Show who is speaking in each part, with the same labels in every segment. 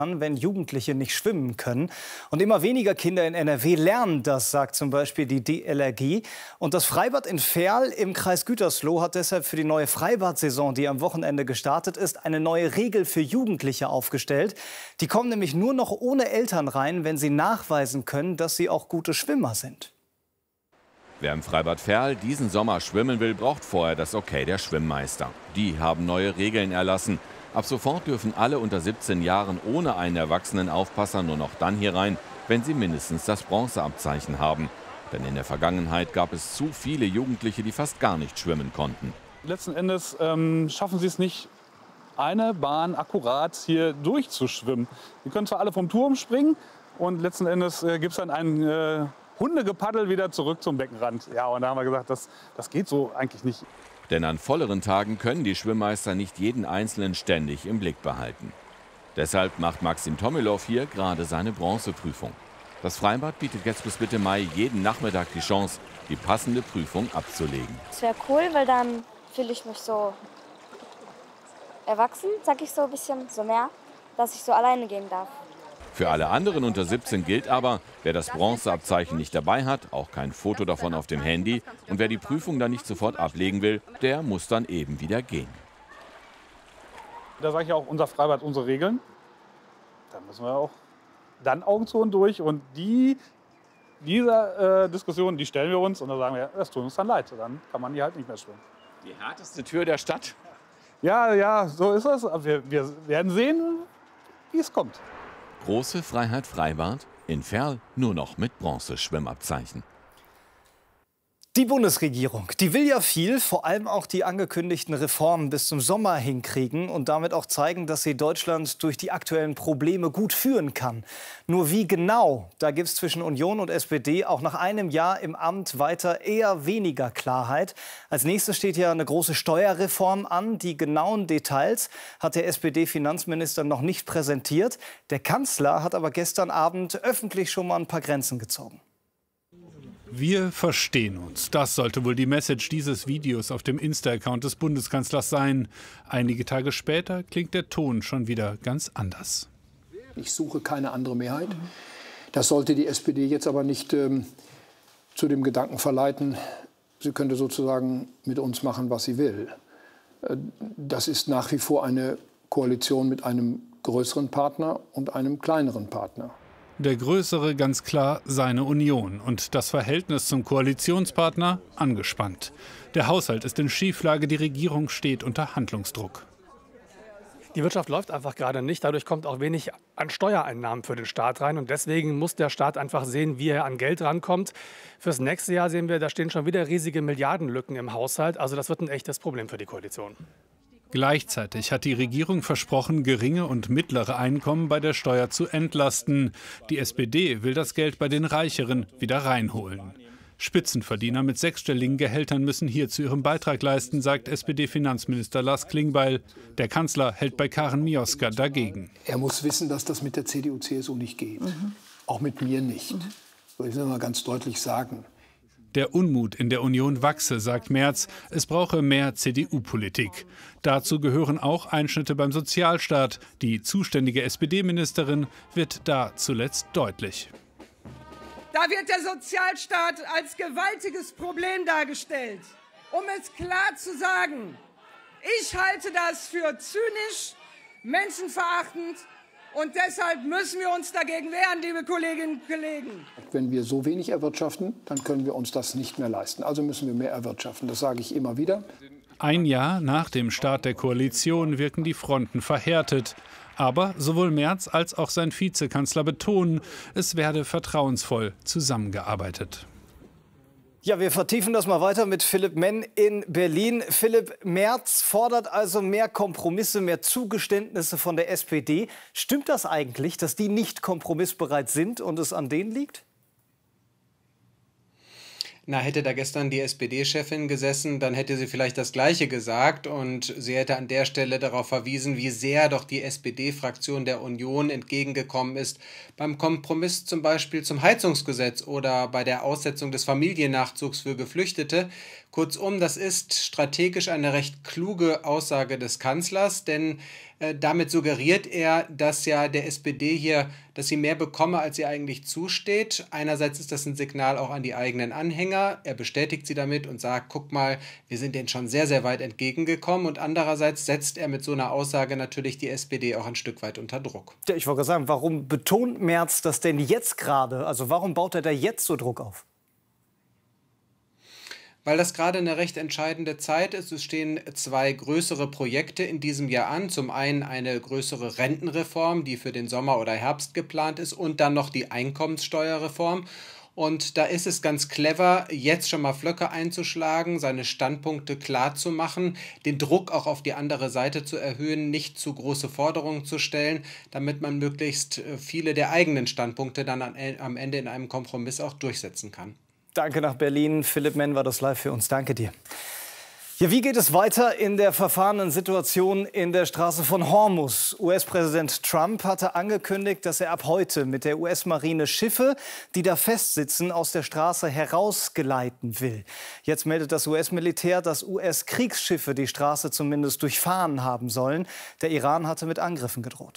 Speaker 1: wenn Jugendliche nicht schwimmen können. Und immer weniger Kinder in NRW lernen das, sagt zum Beispiel die DLRG. Und das Freibad in Verl im Kreis Gütersloh hat deshalb für die neue Freibad-Saison, die am Wochenende gestartet ist, eine neue Regel für Jugendliche aufgestellt. Die kommen nämlich nur noch ohne Eltern rein, wenn sie nachweisen können, dass sie auch gute Schwimmer sind.
Speaker 2: Wer im Freibad Verl diesen Sommer schwimmen will, braucht vorher das Okay der Schwimmmeister. Die haben neue Regeln erlassen. Ab sofort dürfen alle unter 17 Jahren ohne einen erwachsenen Aufpasser nur noch dann hier rein, wenn sie mindestens das Bronzeabzeichen haben. Denn in der Vergangenheit gab es zu viele Jugendliche, die fast gar nicht schwimmen konnten.
Speaker 3: Letzten Endes schaffen sie es nicht, eine Bahn akkurat hier durchzuschwimmen. Die können zwar alle vom Turm springen und letzten Endes gibt es dann ein Hundegepaddel wieder zurück zum Beckenrand. Ja, und da haben wir gesagt, das geht so eigentlich nicht.
Speaker 2: Denn an volleren Tagen können die Schwimmmeister nicht jeden Einzelnen ständig im Blick behalten. Deshalb macht Maxim Tomilow hier gerade seine Bronzeprüfung. Das Freibad bietet jetzt bis Mitte Mai jeden Nachmittag die Chance, die passende Prüfung abzulegen.
Speaker 4: Das wäre cool, weil dann fühle ich mich so erwachsen, sag ich so ein bisschen, so mehr, dass ich so alleine gehen darf.
Speaker 2: Für alle anderen unter 17 gilt aber, wer das Bronzeabzeichen nicht dabei hat, auch kein Foto davon auf dem Handy, und wer die Prüfung dann nicht sofort ablegen will, der muss dann eben wieder gehen.
Speaker 3: Da sage ich auch, unser Freibad, unsere Regeln. Da müssen wir auch dann Augen zu und durch. Und diese Diskussion, die stellen wir uns und dann sagen wir, das tut uns dann leid. Dann kann man hier halt nicht mehr schwimmen.
Speaker 2: Die härteste Tür der Stadt?
Speaker 3: Ja, so ist es. Wir werden sehen, wie es kommt.
Speaker 2: Große Freiheit Freibad, in Verl nur noch mit Bronzeschwimmabzeichen.
Speaker 1: Die Bundesregierung, die will ja viel, vor allem auch die angekündigten Reformen bis zum Sommer hinkriegen und damit auch zeigen, dass sie Deutschland durch die aktuellen Probleme gut führen kann. Nur wie genau, da gibt es zwischen Union und SPD auch nach einem Jahr im Amt weiter eher weniger Klarheit. Als nächstes steht ja eine große Steuerreform an. Die genauen Details hat der SPD-Finanzminister noch nicht präsentiert. Der Kanzler hat aber gestern Abend öffentlich schon mal ein paar Grenzen gezogen.
Speaker 5: Wir verstehen uns. Das sollte wohl die Message dieses Videos auf dem Insta-Account des Bundeskanzlers sein. Einige Tage später klingt der Ton schon wieder ganz anders.
Speaker 6: Ich suche keine andere Mehrheit. Das sollte die SPD jetzt aber nicht zu dem Gedanken verleiten, sie könnte sozusagen mit uns machen, was sie will. Das ist nach wie vor eine Koalition mit einem größeren Partner und einem kleineren Partner.
Speaker 5: Der Größere ganz klar seine Union und das Verhältnis zum Koalitionspartner angespannt. Der Haushalt ist in Schieflage, die Regierung steht unter Handlungsdruck.
Speaker 7: Die Wirtschaft läuft einfach gerade nicht. Dadurch kommt auch wenig an Steuereinnahmen für den Staat rein. Und deswegen muss der Staat einfach sehen, wie er an Geld rankommt. Fürs nächste Jahr sehen wir, da stehen schon wieder riesige Milliardenlücken im Haushalt. Also das wird ein echtes Problem für die Koalition.
Speaker 5: Gleichzeitig hat die Regierung versprochen, geringe und mittlere Einkommen bei der Steuer zu entlasten. Die SPD will das Geld bei den Reicheren wieder reinholen. Spitzenverdiener mit sechsstelligen Gehältern müssen hierzu ihren Beitrag leisten, sagt SPD-Finanzminister Lars Klingbeil. Der Kanzler hält bei Karen Mioska dagegen.
Speaker 6: Er muss wissen, dass das mit der CDU/CSU nicht geht. Auch mit mir nicht. Das will ich mal ganz deutlich sagen.
Speaker 5: Der Unmut in der Union wachse, sagt Merz. Es brauche mehr CDU-Politik. Dazu gehören auch Einschnitte beim Sozialstaat. Die zuständige SPD-Ministerin wird da zuletzt deutlich.
Speaker 8: Da wird der Sozialstaat als gewaltiges Problem dargestellt. Um es klar zu sagen, ich halte das für zynisch, menschenverachtend. Und deshalb müssen wir uns dagegen wehren, liebe Kolleginnen und Kollegen.
Speaker 6: Wenn wir so wenig erwirtschaften, dann können wir uns das nicht mehr leisten. Also müssen wir mehr erwirtschaften. Das sage ich immer wieder.
Speaker 5: Ein Jahr nach dem Start der Koalition wirken die Fronten verhärtet. Aber sowohl Merz als auch sein Vizekanzler betonen, es werde vertrauensvoll zusammengearbeitet.
Speaker 1: Ja, wir vertiefen das mal weiter mit Philipp Menn in Berlin. Philipp, Merz fordert also mehr Kompromisse, mehr Zugeständnisse von der SPD. Stimmt das eigentlich, dass die nicht kompromissbereit sind und es an denen liegt?
Speaker 9: Na, hätte da gestern die SPD-Chefin gesessen, dann hätte sie vielleicht das Gleiche gesagt und sie hätte an der Stelle darauf verwiesen, wie sehr doch die SPD-Fraktion der Union entgegengekommen ist beim Kompromiss zum Beispiel zum Heizungsgesetz oder bei der Aussetzung des Familiennachzugs für Geflüchtete. Kurzum, das ist strategisch eine recht kluge Aussage des Kanzlers, denn damit suggeriert er, dass ja der SPD hier, dass sie mehr bekomme, als ihr eigentlich zusteht. Einerseits ist das ein Signal auch an die eigenen Anhänger. Er bestätigt sie damit und sagt, guck mal, wir sind denen schon sehr, sehr weit entgegengekommen. Und andererseits setzt er mit so einer Aussage natürlich die SPD auch ein Stück weit unter Druck.
Speaker 1: Ja, ich wollte sagen, warum betont Merz das denn jetzt gerade? Also warum baut er da jetzt so Druck auf?
Speaker 9: Weil das gerade eine recht entscheidende Zeit ist. Es stehen 2 größere Projekte in diesem Jahr an. Zum einen eine größere Rentenreform, die für den Sommer oder Herbst geplant ist, und dann noch die Einkommenssteuerreform. Und da ist es ganz clever, jetzt schon mal Flöcke einzuschlagen, seine Standpunkte klar zu machen, den Druck auch auf die andere Seite zu erhöhen, nicht zu große Forderungen zu stellen, damit man möglichst viele der eigenen Standpunkte dann am Ende in einem Kompromiss auch durchsetzen kann.
Speaker 1: Danke nach Berlin. Philipp Menn war das live für uns. Danke dir. Ja, wie geht es weiter in der verfahrenen Situation in der Straße von Hormuz? US-Präsident Trump hatte angekündigt, dass er ab heute mit der US-Marine Schiffe, die da festsitzen, aus der Straße herausgeleiten will. Jetzt meldet das US-Militär, dass US-Kriegsschiffe die Straße zumindest durchfahren haben sollen. Der Iran hatte mit Angriffen gedroht.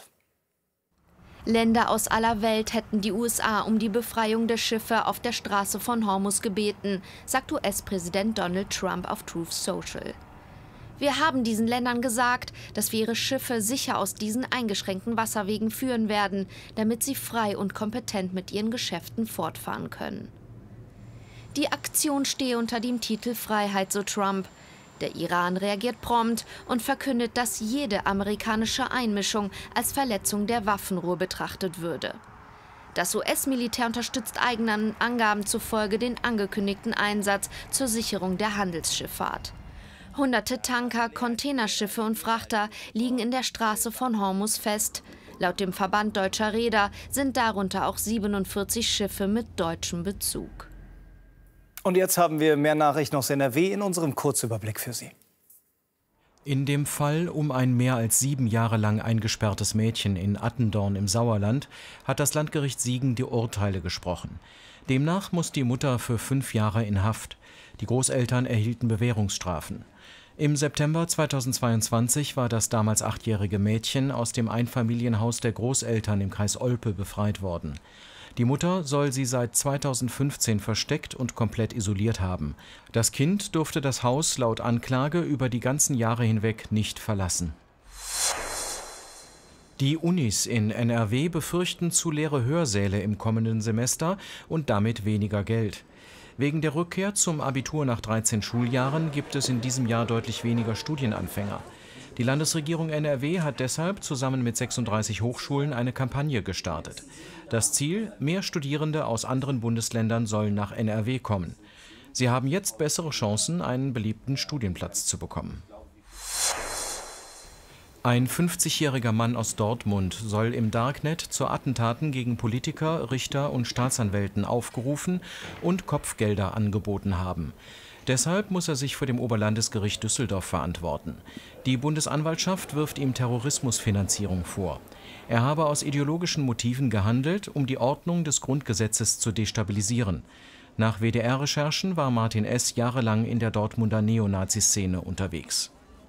Speaker 10: Länder aus aller Welt hätten die USA um die Befreiung der Schiffe auf der Straße von Hormuz gebeten, sagt US-Präsident Donald Trump auf Truth Social. Wir haben diesen Ländern gesagt, dass wir ihre Schiffe sicher aus diesen eingeschränkten Wasserwegen führen werden, damit sie frei und kompetent mit ihren Geschäften fortfahren können. Die Aktion stehe unter dem Titel Freiheit, so Trump. Der Iran reagiert prompt und verkündet, dass jede amerikanische Einmischung als Verletzung der Waffenruhe betrachtet würde. Das US-Militär unterstützt eigenen Angaben zufolge den angekündigten Einsatz zur Sicherung der Handelsschifffahrt. Hunderte Tanker, Containerschiffe und Frachter liegen in der Straße von Hormuz fest. Laut dem Verband Deutscher Reeder sind darunter auch 47 Schiffe mit deutschem Bezug.
Speaker 1: Und jetzt haben wir mehr Nachrichten aus NRW in unserem Kurzüberblick für Sie.
Speaker 11: In dem Fall um ein mehr als 7 Jahre lang eingesperrtes Mädchen in Attendorn im Sauerland hat das Landgericht Siegen die Urteile gesprochen. Demnach muss die Mutter für 5 Jahre in Haft. Die Großeltern erhielten Bewährungsstrafen. Im September 2022 war das damals 8-jährige Mädchen aus dem Einfamilienhaus der Großeltern im Kreis Olpe befreit worden. Die Mutter soll sie seit 2015 versteckt und komplett isoliert haben. Das Kind durfte das Haus laut Anklage über die ganzen Jahre hinweg nicht verlassen. Die Unis in NRW befürchten zu leere Hörsäle im kommenden Semester und damit weniger Geld. Wegen der Rückkehr zum Abitur nach 13 Schuljahren gibt es in diesem Jahr deutlich weniger Studienanfänger. Die Landesregierung NRW hat deshalb zusammen mit 36 Hochschulen eine Kampagne gestartet. Das Ziel: mehr Studierende aus anderen Bundesländern sollen nach NRW kommen. Sie haben jetzt bessere Chancen, einen beliebten Studienplatz zu bekommen. Ein 50-jähriger Mann aus Dortmund soll im Darknet zu Attentaten gegen Politiker, Richter und Staatsanwälten aufgerufen und Kopfgelder angeboten haben. Deshalb muss er sich vor dem Oberlandesgericht Düsseldorf verantworten. Die Bundesanwaltschaft wirft ihm Terrorismusfinanzierung vor. Er habe aus ideologischen Motiven gehandelt, um die Ordnung des Grundgesetzes zu destabilisieren. Nach WDR-Recherchen war Martin S. jahrelang in der Dortmunder Neonazi-Szene unterwegs.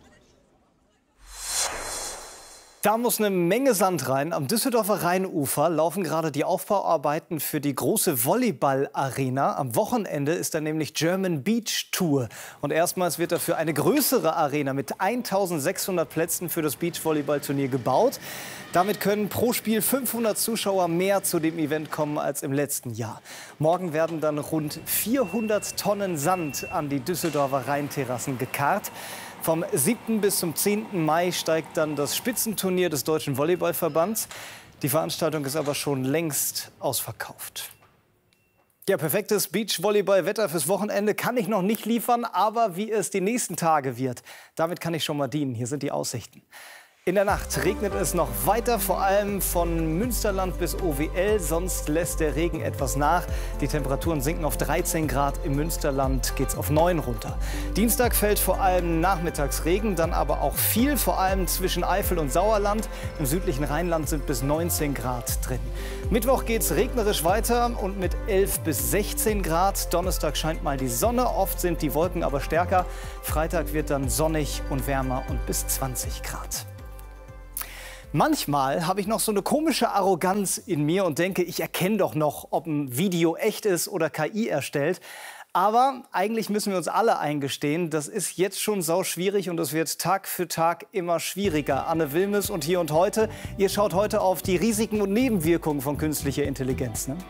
Speaker 1: Da muss eine Menge Sand rein. Am Düsseldorfer Rheinufer laufen gerade die Aufbauarbeiten für die große Volleyball-Arena. Am Wochenende ist da nämlich German Beach Tour. Und erstmals wird dafür eine größere Arena mit 1600 Plätzen für das Beachvolleyball-Turnier gebaut. Damit können pro Spiel 500 Zuschauer mehr zu dem Event kommen als im letzten Jahr. Morgen werden dann rund 400 Tonnen Sand an die Düsseldorfer Rheinterrassen gekarrt. Vom 7. bis zum 10. Mai steigt dann das Spitzenturnier des Deutschen Volleyballverbands. Die Veranstaltung ist aber schon längst ausverkauft. Ja, perfektes Beachvolleyball-Wetter fürs Wochenende kann ich noch nicht liefern, aber wie es die nächsten Tage wird, damit kann ich schon mal dienen. Hier sind die Aussichten. In der Nacht regnet es noch weiter, vor allem von Münsterland bis OWL. Sonst lässt der Regen etwas nach. Die Temperaturen sinken auf 13 Grad. Im Münsterland geht es auf 9 runter. Dienstag fällt vor allem nachmittags Regen, dann aber auch viel, vor allem zwischen Eifel und Sauerland. Im südlichen Rheinland sind bis 19 Grad drin. Mittwoch geht es regnerisch weiter und mit 11 bis 16 Grad. Donnerstag scheint mal die Sonne, oft sind die Wolken aber stärker. Freitag wird dann sonnig und wärmer und bis 20 Grad. Manchmal habe ich noch so eine komische Arroganz in mir und denke, ich erkenne doch noch, ob ein Video echt ist oder KI erstellt. Aber eigentlich müssen wir uns alle eingestehen, das ist jetzt schon sau schwierig und es wird Tag für Tag immer schwieriger. Anne Wilmes und Hier und Heute. Ihr schaut heute auf die Risiken und Nebenwirkungen von künstlicher Intelligenz, ne?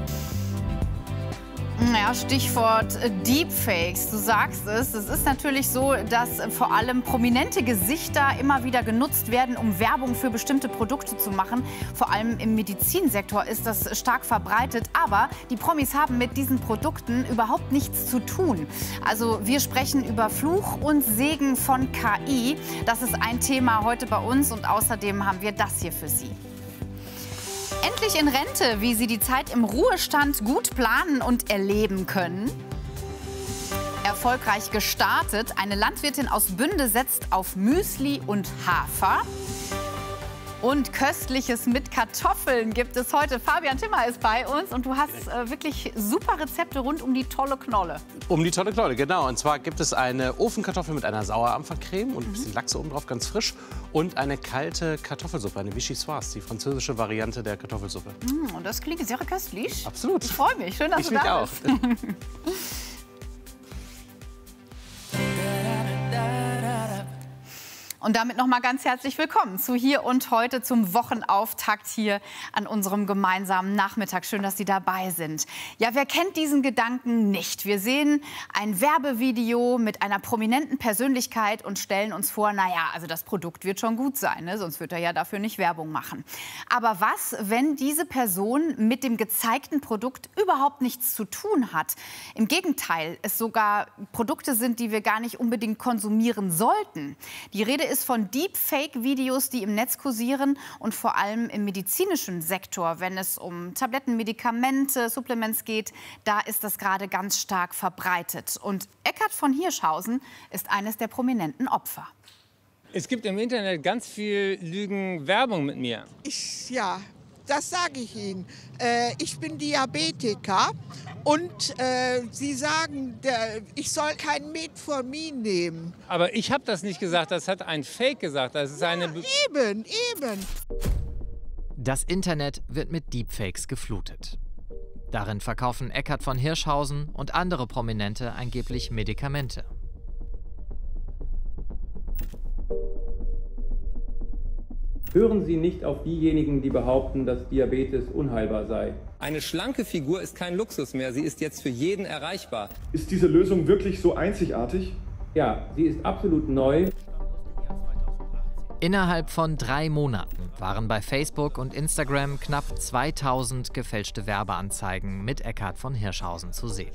Speaker 12: Ja, Stichwort Deepfakes. Du sagst es. Es ist natürlich so, dass vor allem prominente Gesichter immer wieder genutzt werden, um Werbung für bestimmte Produkte zu machen. Vor allem im Medizinsektor ist das stark verbreitet. Aber die Promis haben mit diesen Produkten überhaupt nichts zu tun. Also wir sprechen über Fluch und Segen von KI. Das ist ein Thema heute bei uns und außerdem haben wir das hier für Sie. Endlich in Rente, wie Sie die Zeit im Ruhestand gut planen und erleben können. Erfolgreich gestartet. Eine Landwirtin aus Bünde setzt auf Müsli und Hafer. Und Köstliches mit Kartoffeln gibt es heute. Fabian Timmer ist bei uns und du hast wirklich super Rezepte rund um die tolle Knolle.
Speaker 13: Um die tolle Knolle, genau. Und zwar gibt es eine Ofenkartoffel mit einer Sauerampfercreme und ein bisschen Lachs oben drauf, ganz frisch. Und eine kalte Kartoffelsuppe, eine Vichyssoise, die französische Variante der Kartoffelsuppe.
Speaker 12: Und das klingt sehr köstlich.
Speaker 13: Absolut.
Speaker 12: Ich freue mich. Schön, dass du da bist. Ich mich auch. Und damit noch mal ganz herzlich willkommen zu Hier und Heute, zum Wochenauftakt hier an unserem gemeinsamen Nachmittag. Schön, dass Sie dabei sind. Ja, wer kennt diesen Gedanken nicht? Wir sehen ein Werbevideo mit einer prominenten Persönlichkeit und stellen uns vor, naja, also das Produkt wird schon gut sein, ne? Sonst wird er ja dafür nicht Werbung machen. Aber was, wenn diese Person mit dem gezeigten Produkt überhaupt nichts zu tun hat? Im Gegenteil, es sogar Produkte sind, die wir gar nicht unbedingt konsumieren sollten. Die Rede ist von Deepfake-Videos, die im Netz kursieren und vor allem im medizinischen Sektor, wenn es um Tabletten, Medikamente, Supplements geht, da ist das gerade ganz stark verbreitet. Und Eckhard von Hirschhausen ist eines der prominenten Opfer.
Speaker 14: Es gibt im Internet ganz viel Lügenwerbung mit mir.
Speaker 15: Ja, das sage ich Ihnen. Ich bin Diabetiker und Sie sagen, ich soll kein Metformin nehmen.
Speaker 14: Aber ich habe das nicht gesagt, das hat ein Fake gesagt. Das ist eine
Speaker 15: eben.
Speaker 16: Das Internet wird mit Deepfakes geflutet. Darin verkaufen Eckhard von Hirschhausen und andere Prominente angeblich Medikamente.
Speaker 17: Hören Sie nicht auf diejenigen, die behaupten, dass Diabetes unheilbar sei.
Speaker 18: Eine schlanke Figur ist kein Luxus mehr, sie ist jetzt für jeden erreichbar.
Speaker 19: Ist diese Lösung wirklich so einzigartig?
Speaker 17: Ja, sie ist absolut neu.
Speaker 16: Innerhalb von 3 Monaten waren bei Facebook und Instagram knapp 2000 gefälschte Werbeanzeigen mit Eckhard von Hirschhausen zu sehen.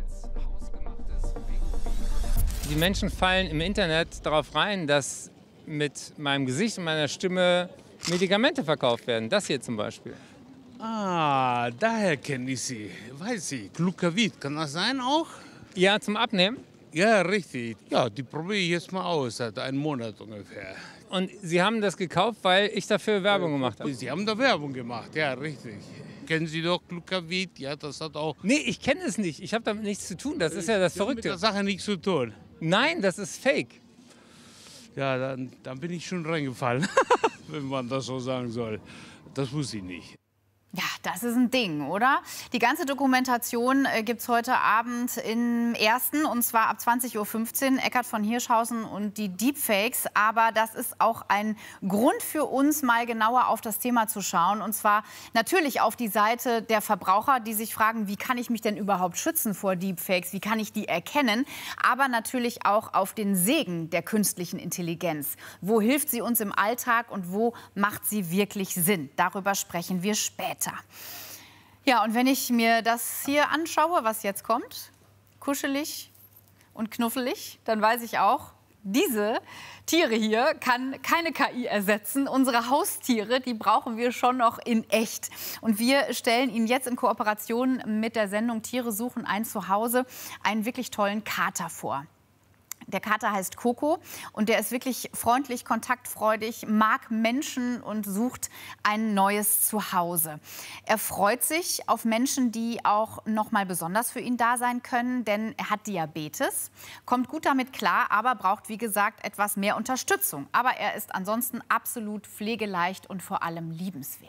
Speaker 14: Die Menschen fallen im Internet darauf rein, dass mit meinem Gesicht und meiner Stimme Medikamente verkauft werden. Das hier zum Beispiel.
Speaker 20: Ah, daher kenne ich Sie. Weiß ich. Glucavit, kann das sein auch?
Speaker 14: Ja, zum Abnehmen?
Speaker 20: Ja, richtig. Ja, die probiere ich jetzt mal aus, seit einem Monat ungefähr.
Speaker 14: Und Sie haben das gekauft, weil ich dafür Werbung gemacht habe?
Speaker 20: Sie haben da Werbung gemacht, ja, richtig. Kennen Sie doch Glucavit? Ja, das hat auch...
Speaker 14: Nee, ich kenne es nicht. Ich habe damit nichts zu tun. Das ist ja das Verrückte.
Speaker 20: Mit der Sache nichts zu tun?
Speaker 14: Nein, das ist Fake.
Speaker 20: Ja, dann bin ich schon reingefallen, wenn man das so sagen soll. Das wusste ich nicht.
Speaker 12: Ja, das ist ein Ding, oder? Die ganze Dokumentation gibt es heute Abend im Ersten, und zwar ab 20:15 Uhr, Eckhard von Hirschhausen und die Deepfakes. Aber das ist auch ein Grund für uns, mal genauer auf das Thema zu schauen. Und zwar natürlich auf die Seite der Verbraucher, die sich fragen, wie kann ich mich denn überhaupt schützen vor Deepfakes? Wie kann ich die erkennen? Aber natürlich auch auf den Segen der künstlichen Intelligenz. Wo hilft sie uns im Alltag und wo macht sie wirklich Sinn? Darüber sprechen wir später. Ja, und wenn ich mir das hier anschaue, was jetzt kommt, kuschelig und knuffelig, dann weiß ich auch, Diese Tiere hier kann keine KI ersetzen. Unsere Haustiere, die brauchen wir schon noch in echt. Und wir stellen Ihnen jetzt in Kooperation mit der Sendung Tiere suchen ein Zuhause einen wirklich tollen Kater vor. Der Kater heißt Coco und der ist wirklich freundlich, kontaktfreudig, mag Menschen und sucht ein neues Zuhause. Er freut sich auf Menschen, die auch noch mal besonders für ihn da sein können, denn er hat Diabetes, kommt gut damit klar, aber braucht, wie gesagt, etwas mehr Unterstützung. Aber er ist ansonsten absolut pflegeleicht und vor allem liebenswert.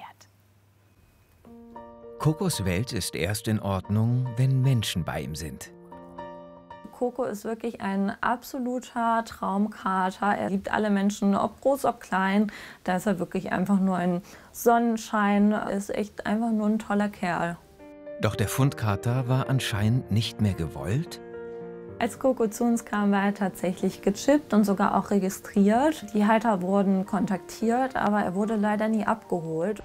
Speaker 21: Cocos Welt ist erst in Ordnung, wenn Menschen bei ihm sind.
Speaker 22: Coco ist wirklich ein absoluter Traumkater. Er liebt alle Menschen, ob groß, ob klein. Da ist er wirklich einfach nur ein Sonnenschein. Er ist echt einfach nur ein toller Kerl.
Speaker 21: Doch der Fundkater war anscheinend nicht mehr gewollt.
Speaker 22: Als Coco zu uns kam, war er tatsächlich gechippt und sogar auch registriert. Die Halter wurden kontaktiert, aber er wurde leider nie abgeholt.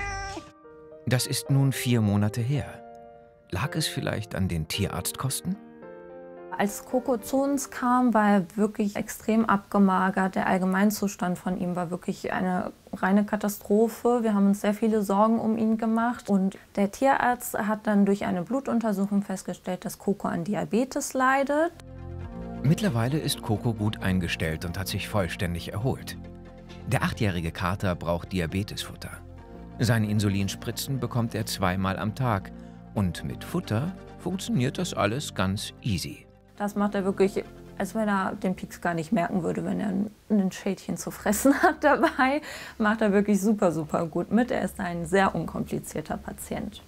Speaker 21: Das ist nun 4 Monate her. Lag es vielleicht an den Tierarztkosten?
Speaker 22: Als Coco zu uns kam, war er wirklich extrem abgemagert. Der Allgemeinzustand von ihm war wirklich eine reine Katastrophe. Wir haben uns sehr viele Sorgen um ihn gemacht. Und der Tierarzt hat dann durch eine Blutuntersuchung festgestellt, dass Coco an Diabetes leidet.
Speaker 21: Mittlerweile ist Coco gut eingestellt und hat sich vollständig erholt. Der 8-jährige Kater braucht Diabetesfutter. Seine Insulinspritzen bekommt er 2-mal am Tag. Und mit Futter funktioniert das alles ganz easy.
Speaker 22: Das macht er wirklich, als wenn er den Pieks gar nicht merken würde, wenn er ein Schädchen zu fressen hat dabei. Macht er wirklich super, super gut mit. Er ist ein sehr unkomplizierter Patient.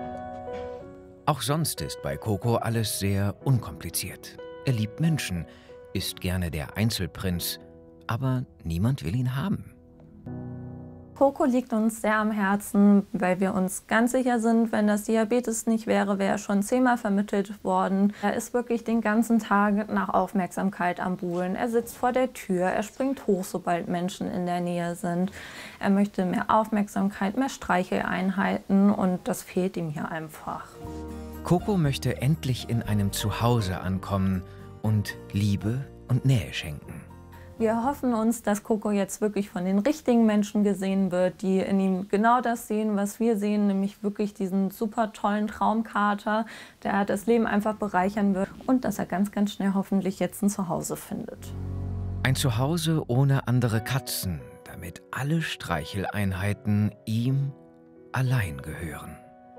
Speaker 21: Auch sonst ist bei Coco alles sehr unkompliziert. Er liebt Menschen, ist gerne der Einzelprinz, aber niemand will ihn haben.
Speaker 22: Coco liegt uns sehr am Herzen, weil wir uns ganz sicher sind, wenn das Diabetes nicht wäre, wäre er schon 10-mal vermittelt worden. Er ist wirklich den ganzen Tag nach Aufmerksamkeit am Buhlen. Er sitzt vor der Tür, er springt hoch, sobald Menschen in der Nähe sind. Er möchte mehr Aufmerksamkeit, mehr Streicheleinheiten und das fehlt ihm hier einfach.
Speaker 21: Coco möchte endlich in einem Zuhause ankommen und Liebe und Nähe schenken.
Speaker 22: Wir hoffen uns, dass Coco jetzt wirklich von den richtigen Menschen gesehen wird, die in ihm genau das sehen, was wir sehen, nämlich wirklich diesen super tollen Traumkater, der das Leben einfach bereichern wird und dass er ganz, ganz schnell hoffentlich jetzt ein Zuhause findet.
Speaker 21: Ein Zuhause ohne andere Katzen, damit alle Streicheleinheiten ihm allein gehören.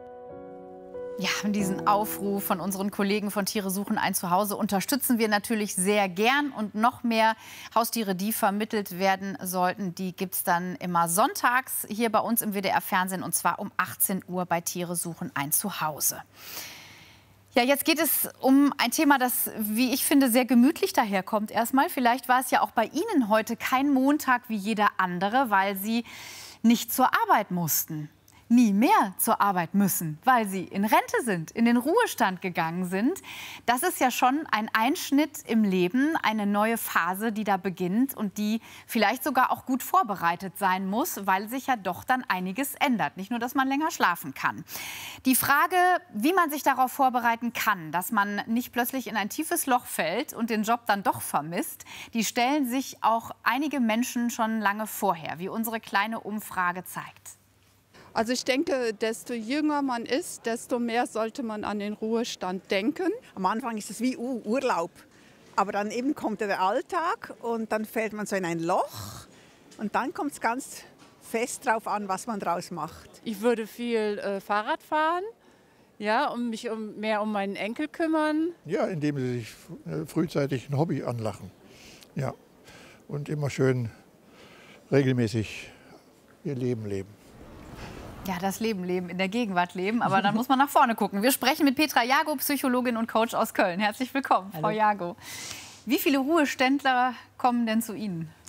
Speaker 12: Ja, diesen Aufruf von unseren Kollegen von Tiere suchen ein Zuhause unterstützen wir natürlich sehr gern. Und noch mehr Haustiere, die vermittelt werden sollten, die gibt es dann immer sonntags hier bei uns im WDR-Fernsehen. Und zwar um 18 Uhr bei Tiere suchen ein Zuhause. Ja, jetzt geht es um ein Thema, das, wie ich finde, sehr gemütlich daherkommt erstmal. Vielleicht war es ja auch bei Ihnen heute kein Montag wie jeder andere, weil Sie nicht zur Arbeit mussten. Nie mehr zur Arbeit müssen, weil sie in Rente sind, in den Ruhestand gegangen sind. Das ist ja schon ein Einschnitt im Leben, eine neue Phase, die da beginnt und die vielleicht sogar auch gut vorbereitet sein muss, weil sich ja doch dann einiges ändert. Nicht nur, dass man länger schlafen kann. Die Frage, wie man sich darauf vorbereiten kann, dass man nicht plötzlich in ein tiefes Loch fällt und den Job dann doch vermisst, die stellen sich auch einige Menschen schon lange vorher, wie unsere kleine Umfrage zeigt.
Speaker 23: Also ich denke, desto jünger man ist, desto mehr sollte man an den Ruhestand denken.
Speaker 24: Am Anfang ist es wie Urlaub, aber dann eben kommt der Alltag und dann fällt man so in ein Loch und dann kommt es ganz fest drauf an, was man draus macht.
Speaker 25: Ich würde viel Fahrrad fahren, ja, und mich mehr um meinen Enkel kümmern.
Speaker 26: Ja, indem sie sich frühzeitig ein Hobby anlachen, ja, und immer schön regelmäßig ihr Leben leben.
Speaker 12: Ja, das Leben leben, in der Gegenwart leben, aber dann muss man nach vorne gucken. Wir sprechen mit Petra Jago, Psychologin und Coach aus Köln. Herzlich willkommen, Hallo. Frau Jago. Wie viele Ruheständler kommen denn zu Ihnen?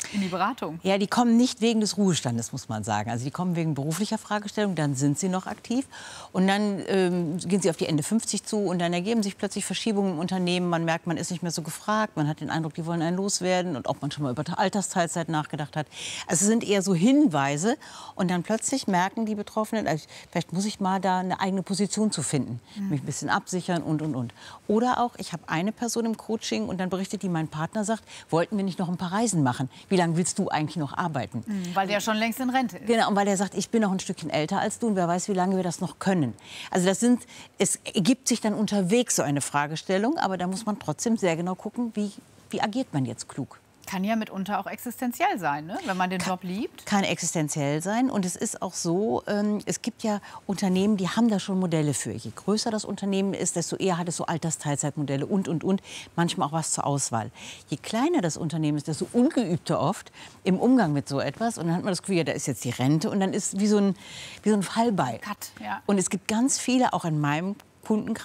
Speaker 12: In die Beratung?
Speaker 2: Ja, die kommen nicht wegen des Ruhestandes, muss man sagen. Also die kommen wegen beruflicher Fragestellung, dann sind sie noch aktiv. Und dann gehen sie auf die Ende 50 zu und dann ergeben sich plötzlich Verschiebungen im Unternehmen. Man merkt, man ist nicht mehr so gefragt. Man hat den Eindruck, die wollen einen loswerden und ob man schon mal über Altersteilzeit nachgedacht hat. Also es sind eher so Hinweise. Und dann plötzlich merken die Betroffenen, also vielleicht muss ich mal da eine eigene Position zu finden. Mich ein bisschen absichern und. Oder auch, ich habe eine Person im Coaching und dann berichtet die, mein Partner sagt, wollten wir nicht noch ein paar Reisen machen? Wie lange willst du eigentlich noch arbeiten?
Speaker 12: Weil der schon längst in Rente ist.
Speaker 2: Genau, und weil der sagt, ich bin noch ein Stückchen älter als du und wer weiß, wie lange wir das noch können. Also es ergibt sich dann unterwegs so eine Fragestellung, aber da muss man trotzdem sehr genau gucken, wie agiert man jetzt klug.
Speaker 12: Kann ja mitunter auch existenziell sein, ne? Wenn man den Job liebt.
Speaker 2: Kann existenziell sein. Und es ist auch so, es gibt ja Unternehmen, die haben da schon Modelle für. Je größer das Unternehmen ist, desto eher hat es so Altersteilzeitmodelle und. Manchmal auch was zur Auswahl. Je kleiner das Unternehmen ist, desto ungeübter oft im Umgang mit so etwas. Und dann hat man das Gefühl, ja, da ist jetzt die Rente. Und dann ist wie so ein Fallbeil.
Speaker 12: Cut, ja.
Speaker 2: Und es gibt ganz viele, auch in meinem Kundenkreis,